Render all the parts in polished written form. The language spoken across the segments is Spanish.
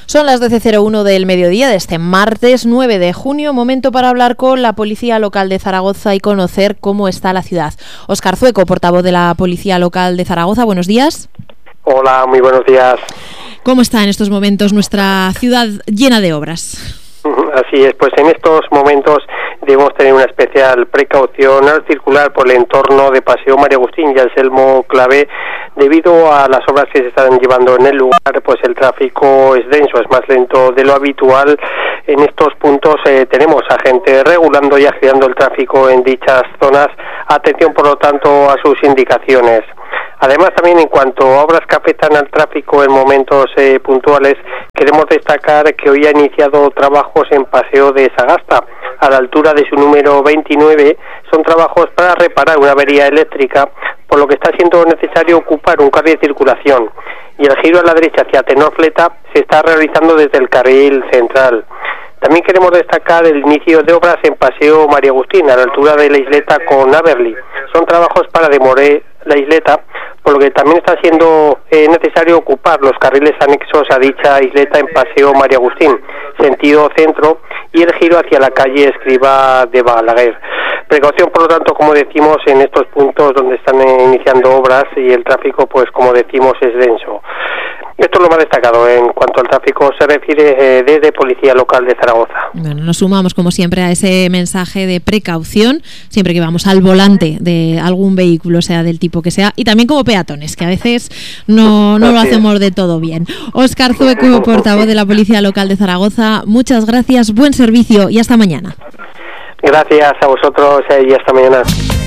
Son las 12:01 del mediodía de este martes 9 de junio, momento para hablar con la Policía Local de Zaragoza y conocer cómo está la ciudad. Óscar Zueco, portavoz de la Policía Local de Zaragoza, buenos días. Hola, muy buenos días. ¿Cómo está en estos momentos nuestra ciudad llena de obras? Así es, pues en estos momentos debemos tener una especial precaución al circular por el entorno de Paseo María Agustín y Anselmo Clavé. Debido a las obras que se están llevando en el lugar, pues el tráfico es denso, es más lento de lo habitual. En estos puntos tenemos a gente regulando y agilando el tráfico en dichas zonas. Atención, por lo tanto, a sus indicaciones. Además, también en cuanto a obras que afectan al tráfico en momentos puntuales, queremos destacar que hoy ha iniciado trabajos en Paseo de Sagasta, a la altura de su número 29. Son trabajos para reparar una avería eléctrica, por lo que está siendo necesario ocupar un carril de circulación. Y el giro a la derecha hacia Tenorfleta se está realizando desde el carril central. También queremos destacar el inicio de obras en Paseo María Agustín, a la altura de la isleta con Averly. Son trabajos para demoler la isleta, por lo que también está siendo necesario ocupar los carriles anexos a dicha isleta en Paseo María Agustín, sentido centro, y el giro hacia la calle Escrivá de Balaguer. Precaución, por lo tanto, como decimos, en estos puntos donde están iniciando obras y el tráfico, pues como decimos, es denso. Esto es lo más destacado en cuanto al tráfico se refiere desde Policía Local de Zaragoza. Bueno, nos sumamos como siempre a ese mensaje de precaución siempre que vamos al volante de algún vehículo, sea del tipo que sea, y también como peatones, que a veces no lo hacemos de todo bien. Óscar Zueco, portavoz de la Policía Local de Zaragoza, muchas gracias, buen servicio y hasta mañana. Gracias a vosotros y hasta mañana.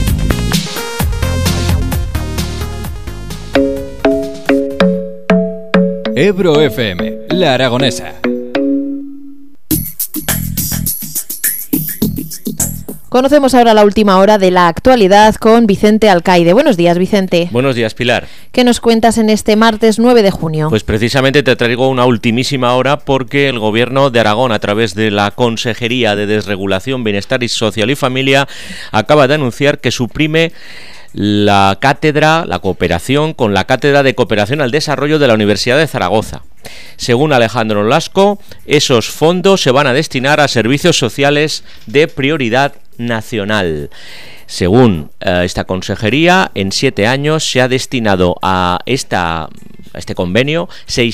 Ebro FM, La Aragonesa. Conocemos ahora la última hora de la actualidad con Vicente Alcaide. Buenos días, Vicente. Buenos días, Pilar. ¿Qué nos cuentas en este martes 9 de junio? Pues precisamente te traigo una ultimísima hora porque el Gobierno de Aragón, a través de la Consejería de Desregulación, Bienestar Social y Familia, acaba de anunciar que suprime la cooperación con la Cátedra de Cooperación al Desarrollo de la Universidad de Zaragoza. Según Alejandro Lasco, esos fondos se van a destinar a servicios sociales de prioridad nacional. Según esta consejería, en 7 años se ha destinado a este convenio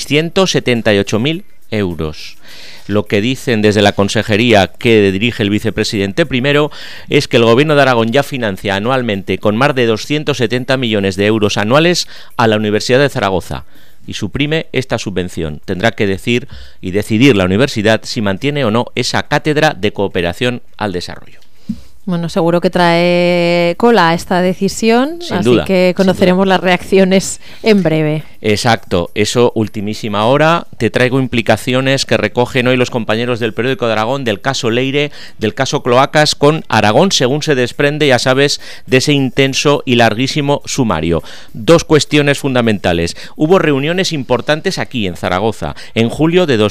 678.000 euros. Lo que dicen desde la consejería que dirige el vicepresidente primero es que el Gobierno de Aragón ya financia anualmente con más de 270 millones de euros anuales a la Universidad de Zaragoza y suprime esta subvención. Tendrá que decidir la universidad si mantiene o no esa cátedra de cooperación al desarrollo. Bueno, seguro que trae cola esta decisión, sin así duda, que conoceremos las reacciones en breve. Exacto, eso ultimísima hora. Te traigo implicaciones que recogen hoy los compañeros del Periódico de Aragón del caso Leire, del caso Cloacas con Aragón, según se desprende, ya sabes, de ese intenso y larguísimo sumario. 2 cuestiones fundamentales. Hubo reuniones importantes aquí en Zaragoza en julio de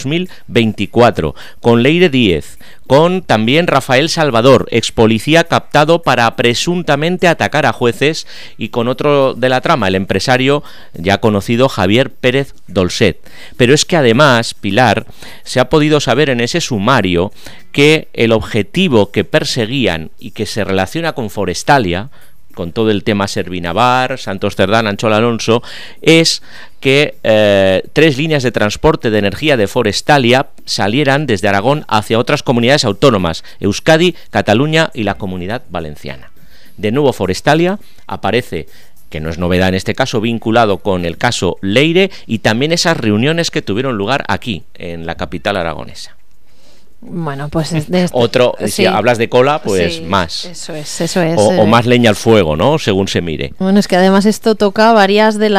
2024 con Leire Díez, con también Rafael Salvador, ex policía captado para presuntamente atacar a jueces, y con otro de la trama, el empresario ya conocido Javier Pérez Dolcet. Pero es que además, Pilar, se ha podido saber en ese sumario que el objetivo que perseguían y que se relaciona con Forestalia, con todo el tema Servinavar, Santos Cerdán, Anchol Alonso, es que 3 líneas de transporte de energía de Forestalia salieran desde Aragón hacia otras comunidades autónomas, Euskadi, Cataluña y la Comunidad Valenciana. De nuevo Forestalia aparece, que no es novedad en este caso, vinculado con el caso Leire y también esas reuniones que tuvieron lugar aquí, en la capital aragonesa. Bueno, pues otro, sí. Si hablas de cola, pues sí, más. Eso es. O más leña al fuego, ¿no? Según se mire. Bueno, es que además esto toca varias de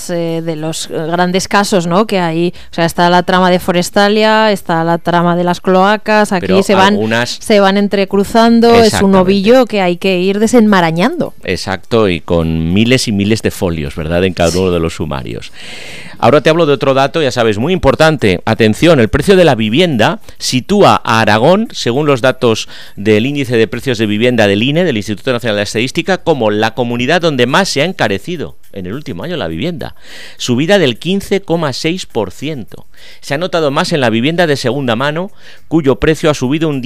los grandes casos, ¿no? Que hay, o sea, está la trama de Forestalia, está la trama de las cloacas, aquí pero se van entrecruzando, es un ovillo que hay que ir desenmarañando. Exacto, y con miles y miles de folios, ¿verdad? En cada uno de los sumarios. Ahora te hablo de otro dato, ya sabes, muy importante. Atención, el precio de la vivienda sitúa a Aragón, según los datos del índice de precios de vivienda del INE, del Instituto Nacional de Estadística, como la comunidad donde más se ha encarecido en el último año la vivienda, subida del 15,6%. Se ha notado más en la vivienda de segunda mano, cuyo precio ha subido un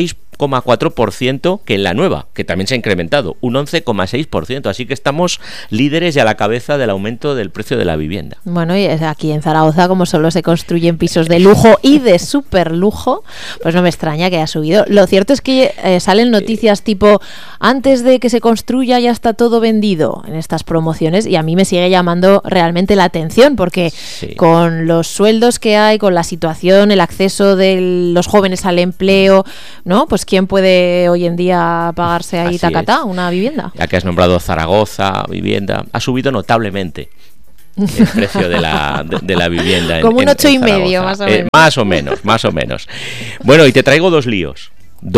16,4% que en la nueva, que también se ha incrementado, un 11,6%. Así que estamos líderes y a la cabeza del aumento del precio de la vivienda. Bueno, y aquí en Zaragoza, como solo se construyen pisos de lujo y de superlujo, pues no me extraña que haya subido. Lo cierto es que salen noticias tipo, antes de que se construya ya está todo vendido en estas promociones, y a mí me sigue llamando realmente la atención, porque con los sueldos que hay, con la situación, el acceso de los jóvenes al empleo, ¿no? Pues ¿quién puede hoy en día pagarse ahí tacatá una vivienda? Ya que has nombrado Zaragoza, vivienda, ha subido notablemente el precio de la vivienda. Como un 8,5 más o menos. Más o menos. Bueno, y te traigo dos líos.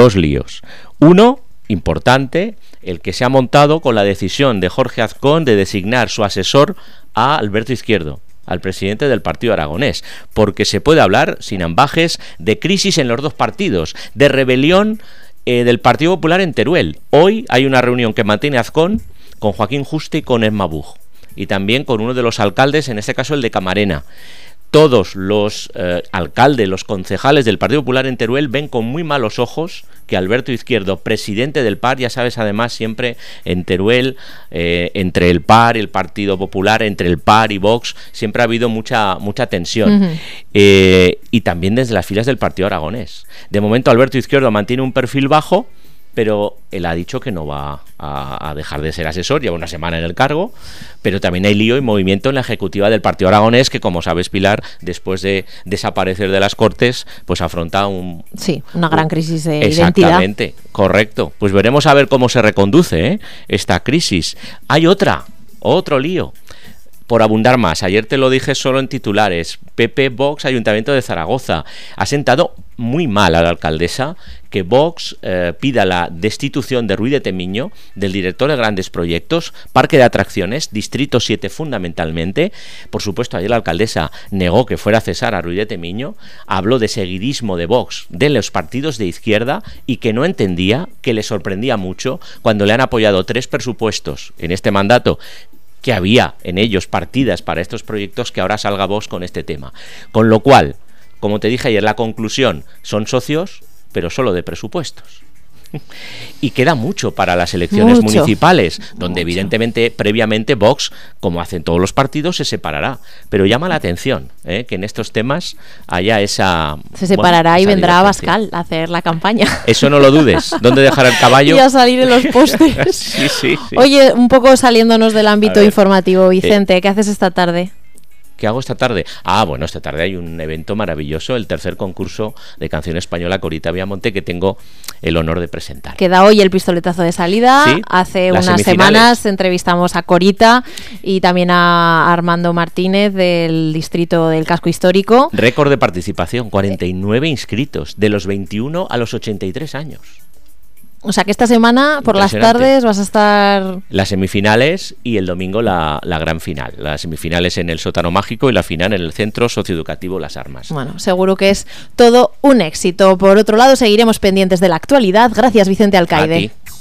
Uno, importante, el que se ha montado con la decisión de Jorge Azcón de designar su asesor a Alberto Izquierdo, al presidente del partido aragonés, porque se puede hablar, sin ambajes, de crisis en los dos partidos, de rebelión del Partido Popular en Teruel. Hoy hay una reunión que mantiene Azcón con Joaquín Juste y con Emma Buch, y también con uno de los alcaldes, en este caso el de Camarena. Todos los alcaldes, los concejales del Partido Popular en Teruel ven con muy malos ojos que Alberto Izquierdo, presidente del PAR, ya sabes, además siempre en Teruel, entre el PAR y el Partido Popular, entre el PAR y Vox, siempre ha habido mucha tensión. Y también desde las filas del Partido Aragonés. De momento Alberto Izquierdo mantiene un perfil bajo, pero él ha dicho que no va a dejar de ser asesor, lleva una semana en el cargo, pero también hay lío y movimiento en la ejecutiva del Partido Aragonés, que, como sabes, Pilar, después de desaparecer de las Cortes, pues afronta una gran crisis de identidad. Exactamente, correcto. Pues veremos a ver cómo se reconduce esta crisis. Hay otro lío. Por abundar más, ayer te lo dije solo en titulares, PP, Vox, Ayuntamiento de Zaragoza. Ha sentado muy mal a la alcaldesa que Vox pida la destitución de Ruiz de Temiño, del director de grandes proyectos, Parque de Atracciones, Distrito 7 fundamentalmente. Por supuesto, ayer la alcaldesa negó que fuera a cesar a Ruiz de Temiño, habló de seguidismo de Vox, de los partidos de izquierda, y que no entendía, que le sorprendía mucho cuando le han apoyado 3 presupuestos en este mandato, que había en ellos partidas para estos proyectos, que ahora salga Vox con este tema. Con lo cual, como te dije ayer, la conclusión, son socios, pero solo de presupuestos. Y queda mucho para las elecciones municipales, donde evidentemente previamente Vox, como hacen todos los partidos, se separará. Pero llama la atención que en estos temas haya esa... Se separará y vendrá a Abascal a hacer la campaña. Eso no lo dudes. ¿Dónde dejar el caballo? Y a salir en los postes. Sí. Oye, un poco saliéndonos del ámbito informativo, Vicente, ¿qué haces esta tarde? ¿Qué hago esta tarde? Bueno, esta tarde hay un evento maravilloso, el tercer concurso de canción española Corita Viamonte, que tengo el honor de presentar. Queda hoy el pistoletazo de salida. Sí, hace unas semanas entrevistamos a Corita y también a Armando Martínez del distrito del Casco Histórico. Récord de participación, 49 inscritos, de los 21 a los 83 años. O sea que esta semana por las tardes vas a estar... Las semifinales y el domingo la gran final. Las semifinales en el Sótano Mágico y la final en el Centro Socioeducativo Las Armas. Bueno, seguro que es todo un éxito. Por otro lado, seguiremos pendientes de la actualidad. Gracias, Vicente Alcaide. A ti.